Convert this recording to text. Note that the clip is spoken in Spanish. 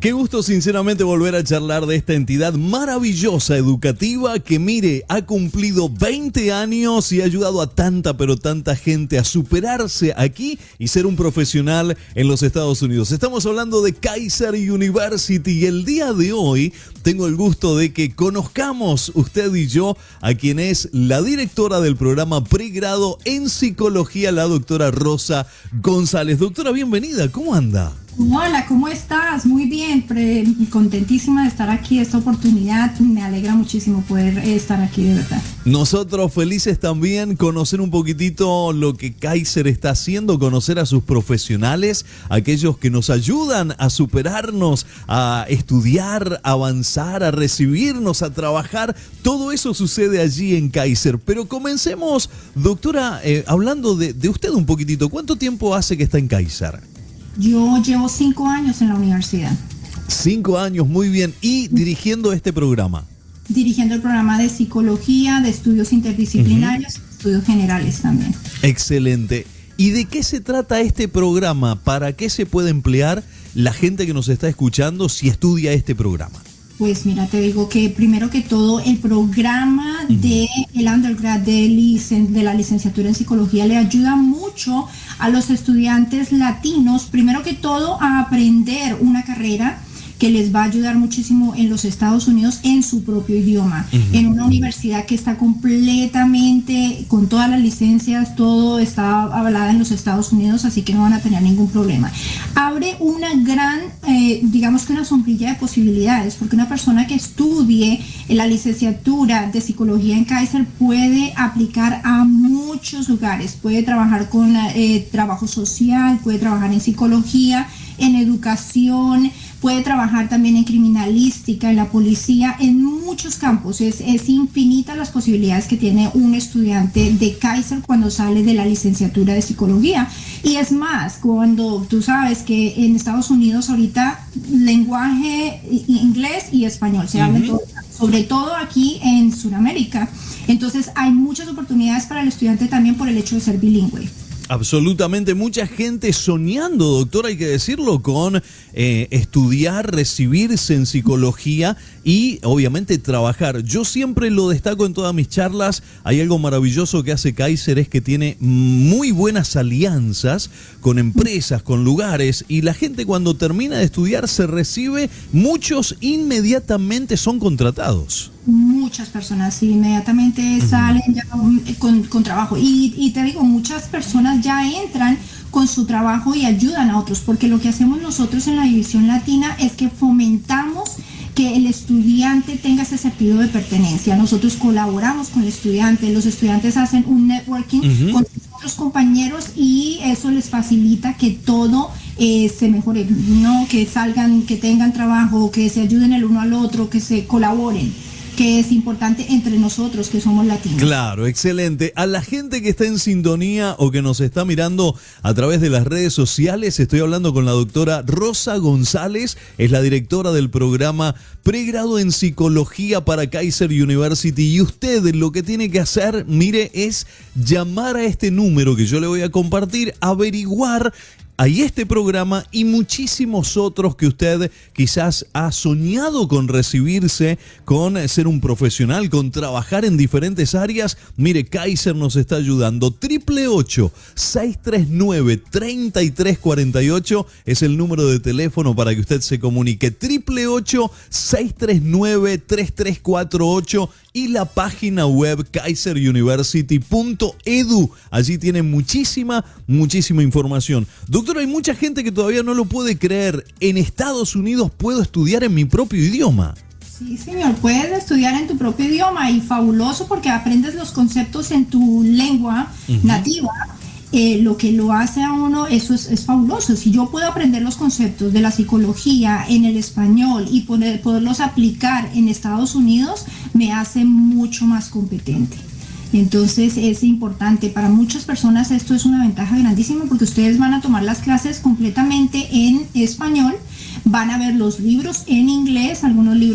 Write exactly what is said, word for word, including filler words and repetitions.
Qué gusto sinceramente volver a charlar de esta entidad maravillosa educativa que, mire, ha cumplido veinte años y ha ayudado a tanta pero tanta gente a superarse aquí y ser un profesional en los Estados Unidos. Estamos hablando de Kaiser University y el día de hoy tengo el gusto de que conozcamos usted y yo a quien es la directora del programa pregrado en psicología, la doctora Rosa González. Doctora, bienvenida, ¿cómo anda? Hola, ¿cómo estás? Muy bien, pre- contentísima de estar aquí, esta oportunidad, me alegra muchísimo poder estar aquí, de verdad. Nosotros felices también, conocer un poquitito lo que Kaiser está haciendo, conocer a sus profesionales, aquellos que nos ayudan a superarnos, a estudiar, a avanzar, a recibirnos, a trabajar. Todo eso sucede allí en Kaiser. Pero comencemos, doctora, eh, hablando de, de usted un poquitito. ¿Cuánto tiempo hace que está en Kaiser? Yo llevo cinco años en la universidad. Cinco años, muy bien. Y dirigiendo este programa. Dirigiendo el programa de psicología, de estudios interdisciplinarios, uh-huh. estudios generales también. Excelente. ¿Y de qué se trata este programa? ¿Para qué se puede emplear la gente que nos está escuchando si estudia este programa? Pues mira, te digo que primero que todo el programa de el undergrad de, licen, de la licenciatura en psicología le ayuda mucho a los estudiantes latinos, primero que todo a aprender una carrera que les va a ayudar muchísimo en los Estados Unidos en su propio idioma, uh-huh. en una universidad que está completamente, con todas las licencias, todo está avalada en los Estados Unidos, así que no van a tener ningún problema. Abre una gran, eh, digamos que una sombrilla de posibilidades, porque una persona que estudie en la licenciatura de psicología en Kaiser puede aplicar a muchos lugares, puede trabajar con eh, trabajo social, puede trabajar en psicología, en educación, puede trabajar también en criminalística, en la policía, en muchos campos. Es, es infinitas las posibilidades que tiene un estudiante de Kaiser cuando sale de la licenciatura de psicología. Y es más, cuando tú sabes que en Estados Unidos ahorita lenguaje inglés y español se habla, uh-huh. sobre todo aquí en Sudamérica. Entonces hay muchas oportunidades para el estudiante también por el hecho de ser bilingüe. Absolutamente, mucha gente soñando, doctora, hay que decirlo, con eh, estudiar, recibirse en psicología y obviamente trabajar. Yo siempre lo destaco en todas mis charlas. Hay algo maravilloso que hace Kaiser, es que tiene muy buenas alianzas con empresas, con lugares, y la gente cuando termina de estudiar se recibe, muchos inmediatamente son contratados. Muchas personas sí, inmediatamente salen ya con, con trabajo y, y te digo, muchas personas ya entran con su trabajo y ayudan a otros, porque lo que hacemos nosotros en la División Latina es que fomentamos que el estudiante tenga ese sentido de pertenencia. Nosotros colaboramos con el estudiante, los estudiantes hacen un networking uh-huh. con otros compañeros y eso les facilita que todo eh, se mejore, ¿no? Que salgan, que tengan trabajo, que se ayuden el uno al otro, que se colaboren, que es importante entre nosotros que somos latinos. Claro, excelente. A la gente que está en sintonía o que nos está mirando a través de las redes sociales, estoy hablando con la doctora Rosa González, es la directora del programa pregrado en psicología para Kaiser University, y usted lo que tiene que hacer, mire, es llamar a este número que yo le voy a compartir, averiguar. Hay este programa y muchísimos otros que usted quizás ha soñado con recibirse, con ser un profesional, con trabajar en diferentes áreas. Mire, Kaiser nos está ayudando. Triple ocho, seis tres nueve, treinta y tres cuarenta y ocho es el número de teléfono para que usted se comunique. Triple ocho, seis tres nueve, tres tres cuatro ocho y la página web kaiser university punto edu. Allí tiene muchísima, muchísima información. Doctor, hay mucha gente que todavía no lo puede creer. En Estados Unidos puedo estudiar en mi propio idioma. Sí, señor, puedes estudiar en tu propio idioma y fabuloso porque aprendes los conceptos en tu lengua uh-huh. nativa. Eh, lo que lo hace a uno, eso es, es fabuloso. Si yo puedo aprender los conceptos de la psicología en el español y poder, poderlos aplicar en Estados Unidos, me hace mucho más competente. Entonces es importante, para muchas personas esto es una ventaja grandísima porque ustedes van a tomar las clases completamente en español, van a ver los libros en inglés, algunos libros